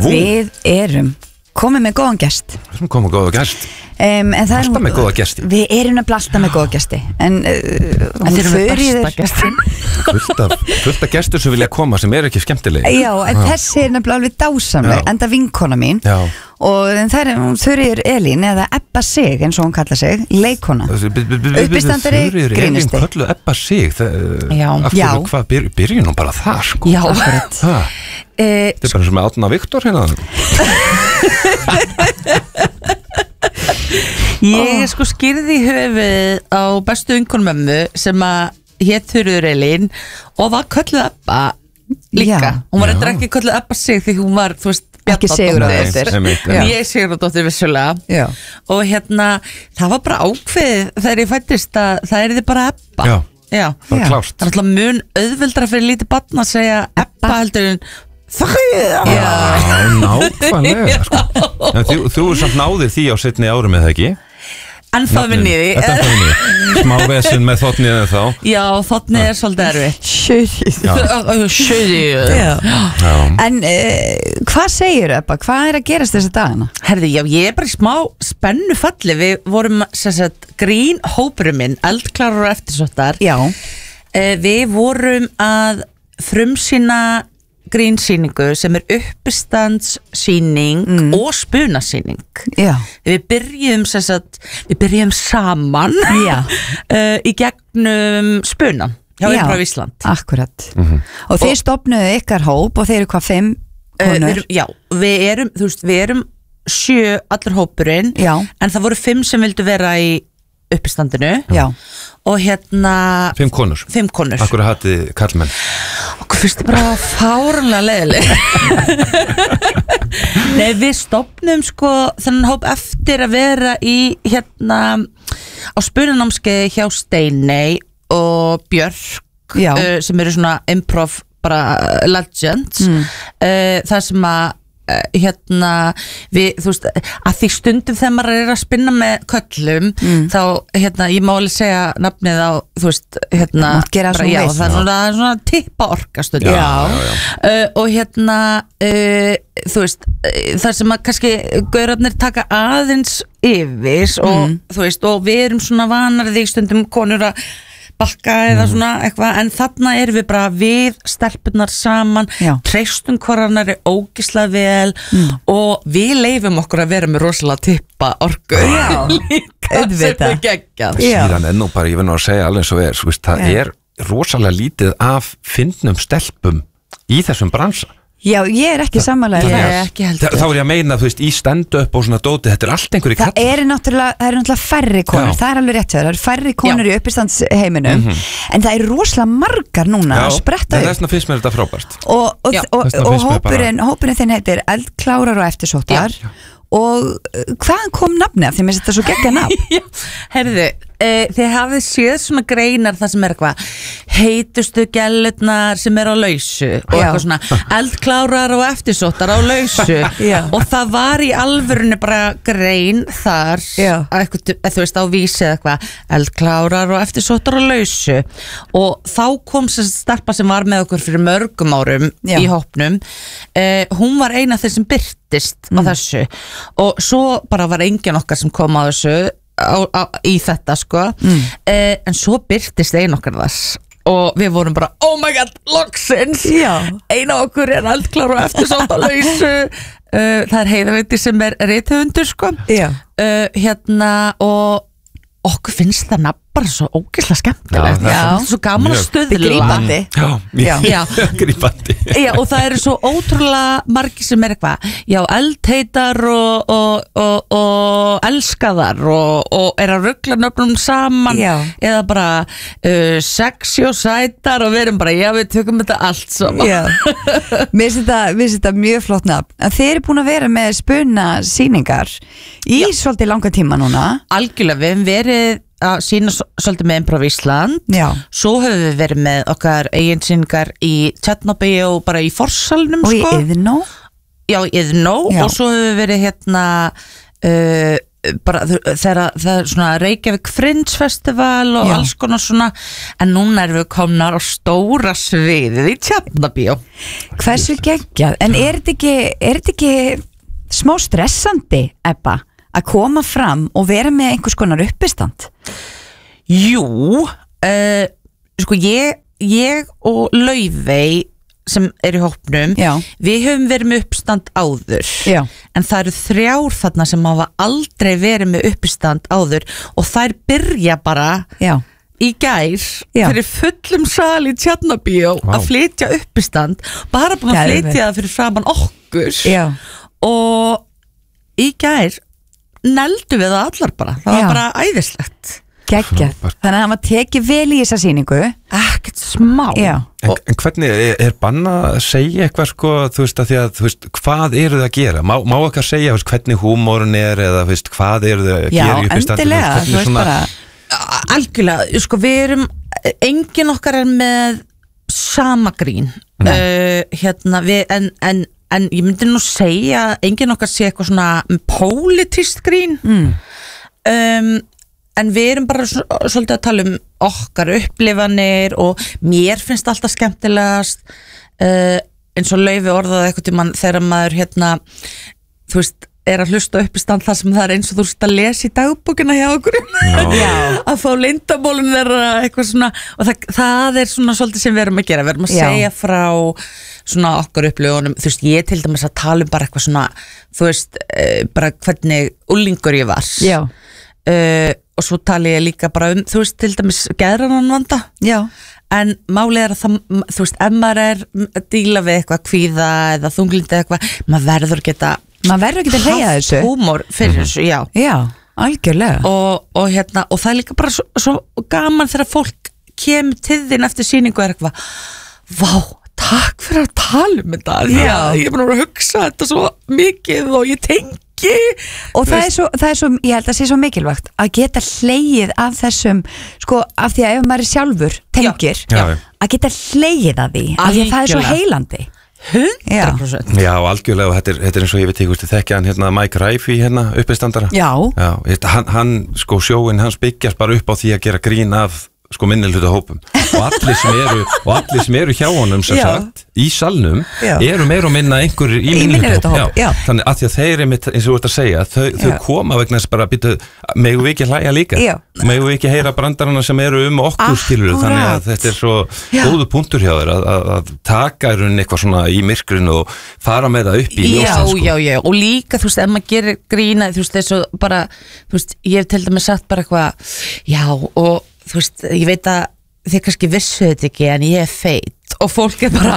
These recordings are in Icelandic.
Við erum komið með góðan gest. Við erum komið með góðan gest. Alltaf með góða gesti. Við erum nefnilega alltaf með góða gesti. En þeir eru með besta gestin. Fullt af gestur sem vilja koma sem eru ekki skemmtilegir. Já, en þessi er nefnilega alveg dásamleg, enda vinkona mín. Já. Og það er Þuríður Elín eða Ebba Sig eins og hún kallar sig, leikona. Uppistandari, grínisti. Þuríður Elín kölluð Ebba Sig. Já. Hvað byrjum nú bara það sko? Já, akkurat. Þetta er bara sem með Átna Viktor hérna. Ég sko skýrði í höfuð á bestu vinkonmömmu sem að hét Þuríður Elín og var kölluð Ebba líka. Hún var eitthvað ekki kölluð Ebba Sig því hún var, þú veist, ekki Sigurðardóttir. Ég Sigurðardóttir vissulega. Og það var bara ákveðið þegar ég fættist að það er þið bara Ebba. Já, það er klárt. Það er alltaf mun auðveldra fyrir lítið barn að segja Ebba heldur en Já, nákvæmlega sko. Þú samt náðir því á seinni árum eða ekki? En það vinniði Smá vesinn með þotnið en þá. Já, þotnið er svolítið erfitt. Sjöðið. En hvað segir Ebba? Hvað er að gerast þessi dagana? Herði, já, ég er bara í smá spennu falli. Við vorum grín hópurum minn, eldklárar og eftirsóttar. Já. Við vorum að frumsýna grínsýningu sem er uppistandssýning og spunasýning. Já. Við byrjum saman í gegnum spunan hjá Improv Ísland. Akkurat. Og þið stofnuðu ykkar hóp og þeir eru hvað 5 konur? Já, við erum 7 allur hópurinn, en það voru 5 sem vildu vera í uppistandinu. Já. Og 5 konur. 5 konur. Akkur hatið kallmenn. Okkur fyrst bara fáránlega leiðileg. Nei, við stofnum sko þennan hóp eftir að vera í á spunanámskeiði hjá Steiney og Björk sem eru svona improv bara legends. Það sem að við, þú veist, að því stundum þegar maður er að spinna með köllum þá, ég má alveg segja nafnið á, þú veist, það er svona tippa orka stundum og þú veist, það sem að kannski gaurarnir taka aðeins yfir og þú veist, og við erum svona vanar því stundum konur að bakka eða svona eitthvað, en þarna erum við bara við stelpunar saman, treystum hvornar er ógislega vel og við leifum okkur að vera með rosalega tippa orku líka sem er geggjað. Síðan er nú bara, ég vil nú að segja alveg svo það er rosalega lítið af fyndnum stelpum í þessum bransa. Já, ég er ekki sammála Þá er ég að meina, þú veist, í stand-up og svona dóti, þetta er allt einhverju kallar. Það eru náttúrulega færri konur, það er alveg rétt það eru færri konur í uppistandsheiminum en það eru rosalega margar núna að spretta upp. Já, þessna finnst mér þetta frábært. Og hópurinn þinn heitir Eldklárar og eftirsóttar og hvaðan kom nafnið af því mér þetta svo geggja nafn? Herðu, þið hafið séð svona greinar það sem er eitthvað heitustu gælurnar sem er á lausu og eitthvað svona eldklárar og eftirsóttar á lausu og það var í alvörunni bara grein þar eitthvað, þú veist, á vísi eða eitthvað eldklárar og eftirsóttar á lausu og þá kom þessi stelpa sem var með okkur fyrir mörgum árum í hópnum, hún var eina þeir sem birtist á þessu og svo bara var enginn okkar sem kom á þessu í þetta sko en svo byrtist ein okkar þess og við vorum bara, oh my god, loksins eina okkur er eldklár og eftirsótt á lausu það er Heiðaveiti sem er rithöfundur sko og okkur finnst það nafn bara svo ógeðslega skemmtilegt svo gaman að stuðla grípandi og það eru svo ótrúlega margir sem er eitthvað eldheitar og elskaðar og er að rugla nöfnum saman eða bara sexy og sætar og við erum bara, við tökum þetta allt saman Mér finnst þetta mjög flott nafn en þeir eru búin að vera með spuna sýningar í svolítið langa tíma núna. Algjörlega, við hefum verið að sína svolítið með Improv Ísland svo höfum við verið með okkar eiginsýningar í Tjarnabíu og bara í Forssalnum og í Iðnó og svo höfum við verið bara þegar það er svona Reykjavík Fringe Festival og alls konar svona, en núna erum við komnar á stóra sviðið í Tjarnarbíó. Hversu geggjað, en er þetta ekki smá stressandi, Ebba, að koma fram og vera með einhvers konar uppistand? Jú, sko ég og Laufey sem í hópnum, við höfum verið með uppstand áður, en það eru 3 þarna sem hafa aldrei verið með uppstand áður og þær byrja bara í gær fyrir fullum sal í Tjarnarbíó að flytja uppistand, bara búin að flytja það fyrir framan okkur og í gær neldu við það allar bara, það var bara æðislegt. Geggjað, þannig að það var tekið vel í þessa sýningu. Ekkert smá. En hvernig bannað að segja eitthvað, sko, þú veist, að því að, þú veist, hvað eru þið að gera? Má ekki að segja, veist, hvernig húmórun eða, veist, hvað eru þið að gera í uppistandi? Já, endilega, þú veist bara. Algjörlega, sko, við erum, enginn okkar er með sama grín. En ég myndi nú segja, enginn okkar sé eitthvað svona pólitískt grín. En við erum bara svolítið að tala okkar upplifanir og mér finnst alltaf skemmtilegast eins og Laufey orðaði eitthvað tímann þegar maður þú veist, að hlusta uppistand þar sem það eins og þú veist að lesa í dagbókina hjá okkur að fá leyndamálum þeirra eitthvað svona og það svona svolítið sem við erum að gera, við erum að segja frá svona okkar upplifunum, þú veist, ég til dæmis að tala bara eitthvað svona, þú veist, bara hvernig unglingur ég var og svo tali ég líka bara þú veist, til dæmis geðrænan vanda en málið að það, þú veist, ef maður að díla við eitthvað kvíða eða þunglindi eitthvað, maður verður að geta hleyja þessu húmor fyrir þessu, já, algjörlega og það er líka bara svo gaman þegar fólk kemur til þín eftir sýningu er eitthvað, vá, takk fyrir að tala þetta ég er bara að hugsa þetta svo mikið og ég tengi og það er svo, ég held að sé svo mikilvægt að geta hlegið af þessum sko, af því að ef maður sjálfur tengir, að geta hlegið af því, af því að það er svo heilandi 100%. Já, algjörlega, og þetta er eins og ég veit ekki, þekkja hann Mike Rife uppistandara. Hann sko, sjóin hans byggjast bara upp á því að gera grín af sko minnihluta hópum og allir sem eru hjá honum sem sagt, í salnum eru meira og minna einhverjir í minnihluta hóp þannig að því að þeir eins og þú ert að segja þau koma vegna þess bara megum við ekki hlæja líka megum við ekki heyra brandarana sem eru okkur skilur þannig að þetta er svo góðu punktur hjá þér að taka í rauninni eitthvað svona í myrkrinu og fara með það upp í ljósin sko. Já, og líka þú veist, ef maður gerir grína þú veist, þess að bara þú veist, ég hef til dæmis sagt bara eitthvað og þú veist, ég veit að þið kannski vissu þetta ekki en ég er feit og fólk er bara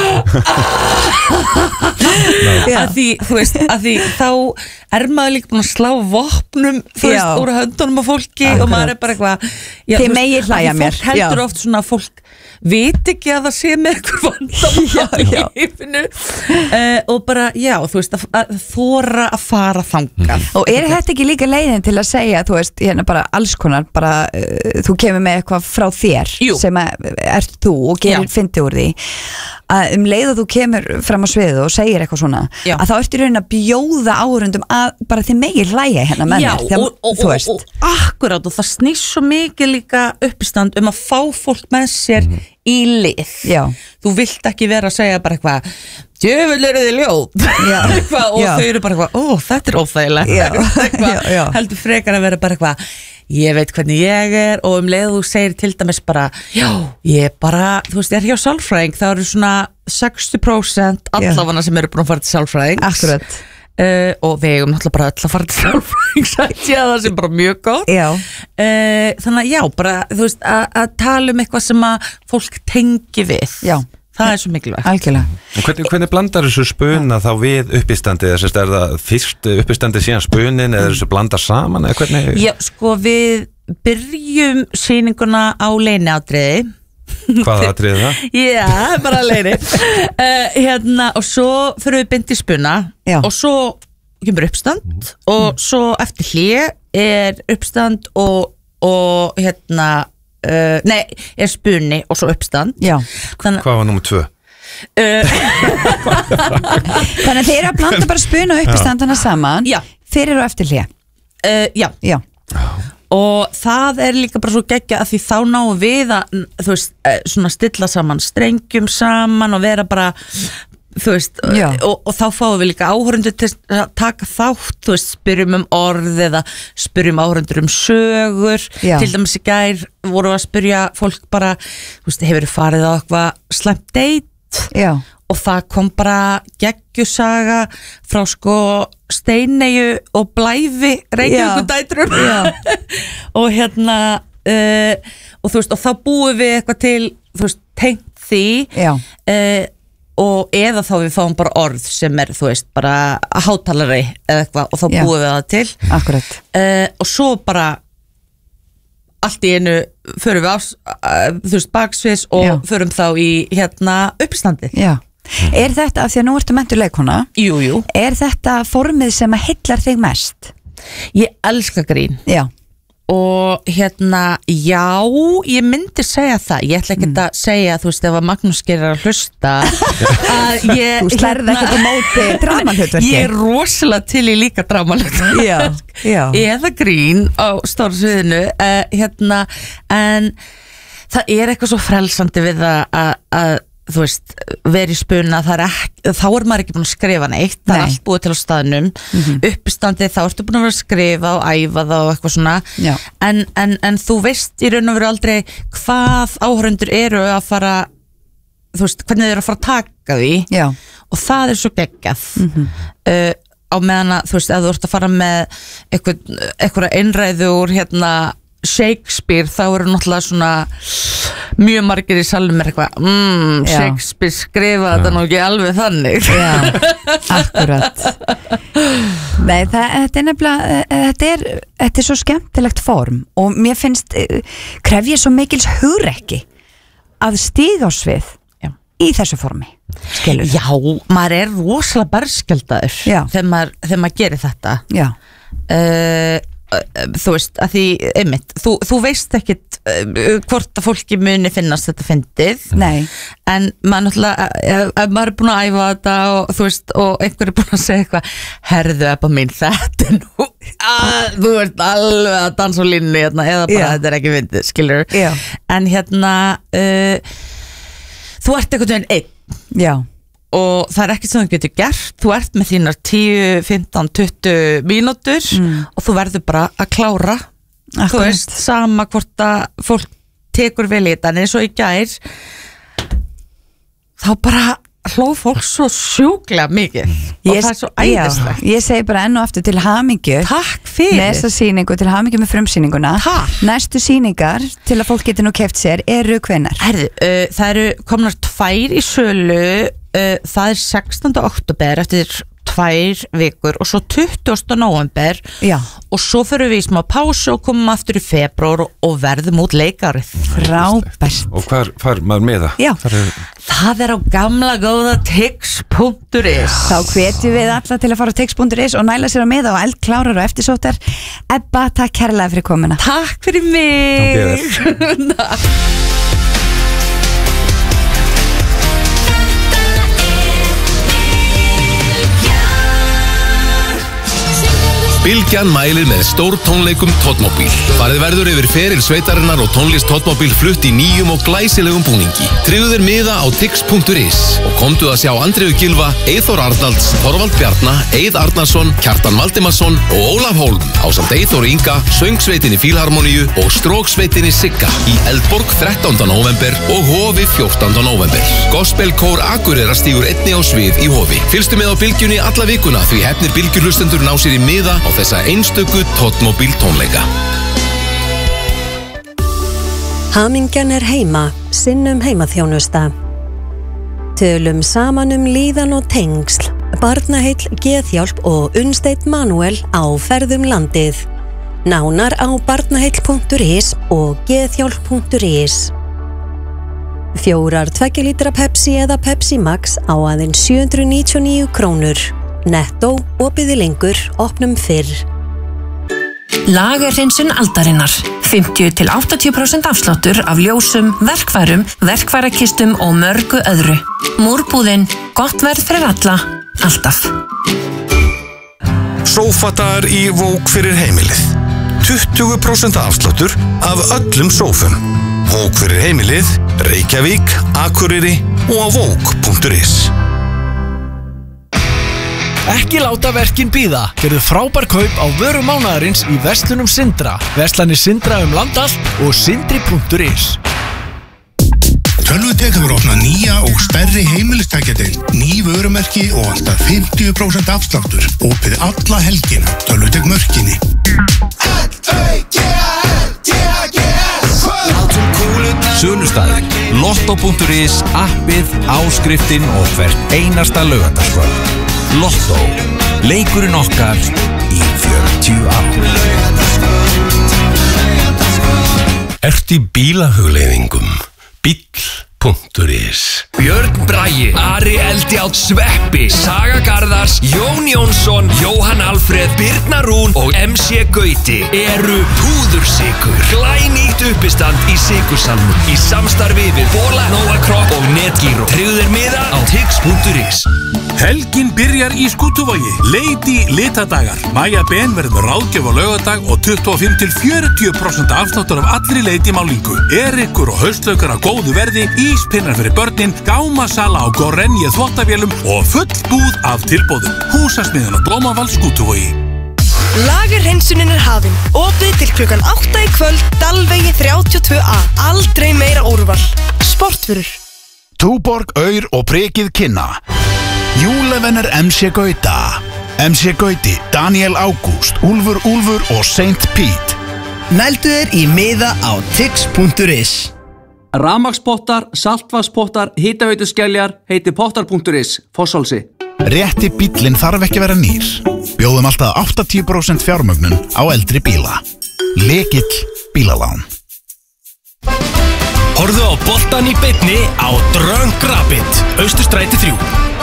að því, þú veist, að því þá er maður líka búin að slá vopnum, þú veist, úr höndunum á fólki og maður er bara eitthvað þið megið hlæja mér fólk heldur oft svona að fólk veit ekki að það sé með eitthvað vandamál í lífinu og bara, þú veist, að þora að fara þangað og er þetta ekki líka leiðin til að segja, þú veist, hérna bara alls konar, bara þú kemur með eitthvað frá þér sem ert þú og gerir fyndi úr því að leið og þú kemur fram á sviðu og segir eitthvað svona, að þá ertu í raunin að bjóða áhorfendum að bara þið megið hlæja hérna með mér, og akkurát og það snýst svo mikið líka uppistand að fá fólk með sér í lið þú vilt ekki vera að segja bara eitthvað djöfull eru þið ljót og þau eru bara eitthvað, þetta er óþægilegt heldur frekar að vera bara eitthvað ég veit hvernig ég er og leið þú segir til dæmis bara ég bara, þú veist, ég er hjá sálfræðing það eru svona 60% allafana sem eru búin að fara til sálfræðing akkurat og við eigum náttúrulega bara öll að fara til sálfræðing það sem bara mjög gott þannig að bara, þú veist, að tala eitthvað sem að fólk tengi við það er svo mikilvægt algjörlega hvernig blandar þessu spuna þá við uppistandi er það fyrst uppistandi síðan spunin eða þessu blandar saman eða hvernig? Já, sko við byrjum sýninguna á leyniatriði hvaða atriði það? Já, bara leini og svo fyrir við beint í spuna og svo kemur uppstand og svo eftir hlé er uppstand og nei, er spuni og svo uppstand hvað var númer 2? Þannig að þeir eru að blanda bara spuna og uppstandana saman fyrir og eftir hlé Já. Og það líka bara svo geggja að því þá náum við að, þú veist, svona stilla saman strengjum saman og vera bara, þú veist, og þá fáum við líka áhorundur til að taka þátt, þú veist, spyrjum orð eða spyrjum áhorundur sögur, til dæmis í gær voru að spyrja fólk bara, þú veist, hefur farið á eitthvað slæmt date og það kom bara geggjusaga frá sko Steineyju og Blæfi Reykjavíkudætrum og og þú veist, og þá búum við eitthvað til, þú veist, tengt því og eða þá við fáum bara orð sem þú veist, bara hátalari eða eitthvað og þá búum við það til. Akkurat. Og svo bara allt í einu förum við þú veist, baksviðs og förum þá í uppstandið. Já. Er þetta, af því að nú ertu menntur leikkona, Jú. Er þetta formið sem að heillar þig mest? Ég elska grín. Já. Og já, ég myndi segja það. Ég ætla ekki að segja, þú veist, ef að Magnús gerir að hlusta að ég... Þú slærði ekkert á móti dramahlutverki. Ég er rosalega til í líka dramahlutverki. Já. Eða grín á stóra sviðinu, en það er eitthvað svo frelsandi við að þú veist, verið spuna, þá er maður ekki búin að skrifa neitt, það er allt búið til á staðnum, uppstandið, þá ertu búin að vera að skrifa og æfa það og eitthvað svona, en þú veist í raun og veru aldrei hvað áhorundur eru að fara, þú veist, hvernig þeir eru að fara að taka því, og það er svo geggjað, á meðan að, þú veist, ef þú ert að fara með eitthvað einræðu úr Shakespeare, þá eru náttúrulega svona mjög margir í salnum eitthvað, Shakespeare skrifa þetta nú ekki alveg þannig. Akkurat. Nei, þetta er nefnilega, þetta er svo skemmtilegt form og mér finnst, kref ég svo mikils hugrekki að stíga á svið í þessu formi, skilur. Já, maður er rosalega berskjaldaður þegar maður gerir þetta. Já. Þú veist, að því, einmitt, þú veist ekkit hvort að fólki muni finnast þetta fyndið. Nei. En maður náttúrulega, ef maður er búin að æfa þetta og þú veist, og einhver er búin að segja eitthvað, herðu Ebba mín, þetta nú þú veist alveg að dansa á línni eða bara þetta er ekki fyndið, skilur. En þú ert einhvern veginn einn. Já. Og það er ekki sem þú getur gert, þú ert með þínar 10, 15, 20 mínútur og þú verður bara að klára. Þú veist, sama hvort að fólk tekur vel í þetta, en eins og í gær þá bara hló fólk svo sjúklega mikið og það er svo æðislegt. Ég segi bara enn og aftur til hamingju. Takk fyrir. Með þessa sýningu, til hamingju með frumsýninguna. Takk. Næstu sýningar til að fólk geti nú keypt sér eru hvenær? Það eru komnar 2 í sölu. Það er 16. október eftir 2 vikur og svo 20. nóvember og svo fyrir við í smá pásu og komum aftur í febrúar og verðum út leikarið. Frábært. Og hvar fær maður með það? Já. Það er á gamla góða tix.is. Þá hvetjum við alla til að fara á tix.is og næla sér á með á eldklárar og eftirsóttar. Ebba, takk kærlega fyrir komuna. Takk fyrir mig. Bylgjan mælir með stór tónleikum Totmobil. Farið verður yfir feril sveitarinnar og tónlist Totmobil flutt í nýjum og glæsilegum búningi. Tryggðu þér miða á tix.is og komdu að sjá Andreu Gylfa, Eyþór Arnalds, Þorvald Bjarna, Eið Arnarsson, Kjartan Valdimarsson og Ólaf Hólm ásamt Eyþór Inga, Söngsveitinni Fílharmoníu og Stróksveitinni Sigga í Eldborg 13. nóvember og Hofi 14. nóvember. Gospelkór Akureyrar stígur einni á svið í Hofi. Fylgstu með á Bylgjunni alla vikuna því hefnir bylgjurhlustendur ná sér í miða á þessa einstöku Totmobil tónleika. Hamingjan er heima, sinnum heimaþjónusta. Tölum saman líðan og tengsl, Barnaheill, Geðhjálp og Unnsteinn Manuel á ferðum landið. Nánar á barnaheill.is og geðhjálp.is. 4 2 lítra Pepsi eða Pepsi Max á aðeins 799 krónur. Netto, opið lengur, opnum fyrr. Lagerhreinsun aldarinnar. 50-80% afsláttur af ljósum, verkfærum, verkfærakistum og mörgu öðru. Múrbúðin, gott verð fyrir alla, alltaf. Sófadagar í Vók fyrir heimilið. 20% afsláttur af öllum sófum. Vók fyrir heimilið, Reykjavík, Akureyri og á vók.is. Ekki láta verkin bíða. Gerðu frábær kaup á vörum mánaðarins í verslunum Sindra. Verslanir Sindra land allt og sindri.is. Tölvutek hefur opnað nýja og stærri heimilistækjadeild, ný vörumerki og alltaf 50% afsláttur. Opið alla helgina. Tölvutek Mörkinni. Sölustæður, lotto.is, appið, áskriftin og hvert einasta laugardagskvöld. Lotto, leikurinn okkar í 40 ár. Ertu í bílahugleiðingum? Bíll.is. Björn Bragi, Ari Eldjátt, Sveppi, Saga Garðars, Jón Jónsson, Jóhann Alfreð, Birna Rún og MC Gauti eru púðursykur. Glænýtt uppistand í sykursalnum í samstarfi við Bola, Nóa Kropp og Netgyro. Tryggðu þér miða á tix.is. Helgin byrjar í Skútuvogi. Lady litadagar. Maja Ben verður með ráðgjöf á laugardag og 25-40% afsláttur af allri Lady málingu. Erikur og haustlaukar á góðu verði, íspinnar fyrir börnin, gámasala á Gorenje þvottavélum og full búð af tilboðum. Húsasmiðan á Blómavall, Skútuvogi. Lagerhreinsunin hafin. Opið til klukkan 8 í kvöld, Dalvegi 32A. Aldrei meira úrval. Sportvörur. Túborg, Aur og Prikið kynna. Júlevenner MC Gauta. MC Gauti, Daniel Ágúst, Úlfur og Saint Pete. Nældu þér í miða á tix.is. Rafmagnspottar, saltvatnspottar, hitaveituskeljar, heiti pottar.is, Fossálsi. Rétti bíllinn þarf ekki vera nýr. Bjóðum alltaf 80% fjármögnun á eldri bíla. Lykill bílalán. Horfðu á boltan í beinni á Drunk Rabbit, Austurstræti 3.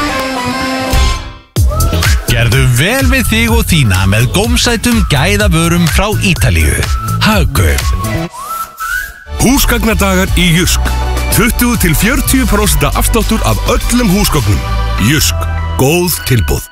Gerðu vel við þig og þína með gómsætum gæðavörum frá Ítalíu. Hagkaup. Húsgagnadagar í Jysk. 20-40% afsláttur af öllum húsgögnum. Jysk. Góð tilboð.